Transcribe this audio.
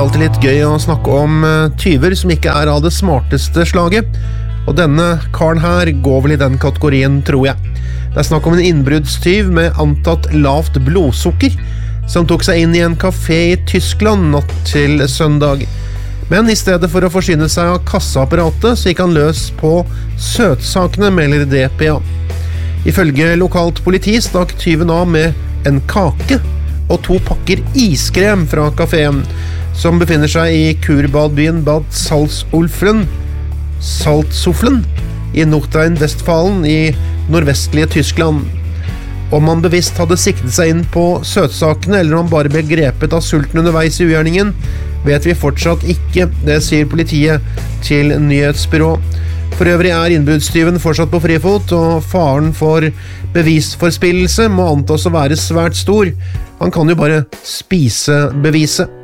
alltid litt gøy å snakke om tyver som ikke av det smarteste slaget, og denne karen her går vel i den kategorien, tror jeg. Det snakk om en innbruddstyv med antatt lavt blodsukker, som tok seg inn i en kafé i Tyskland natt til søndag. Men i stedet for å forsyne seg av kasseapparatet, så gikk han løs på søtsakene, melder DPA. Ifølge lokalt politi stakk tyven av med en kake og 2 pakker iskrem fra kaféen, som befinner seg i kurbadbyen Bad Salzuflen i Nordrhein-Westfalen i nordvestlige Tyskland. Om han bevisst hadde siktet seg inn på søtsakene, eller om han bare ble grepet av sulten underveis i ugjerningen, vet vi fortsatt ikke, det sier politiet til nyhetsbyrå. For øvrig innbruddstyven fortsatt på frifot, og faren for bevisforspillelse må antas å være svært stor. Han kan jo bare spise beviset.